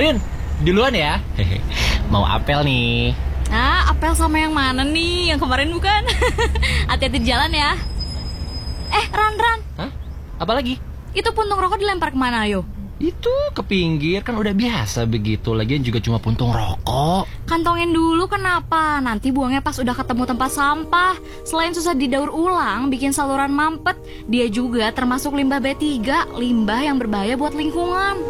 Rin, duluan ya. Mau apel nih. Ah, apel sama yang mana nih? Yang kemarin bukan? Hati-hati di jalan ya. Ran. Hah? Apa lagi? Itu puntung rokok dilempar kemana, ayo? Itu ke pinggir, kan udah biasa begitu. Lagian juga cuma puntung rokok. Kantongin dulu kenapa? Nanti buangnya pas udah ketemu tempat sampah. Selain susah didaur ulang, bikin saluran mampet, dia juga termasuk limbah B3, limbah yang berbahaya buat lingkungan.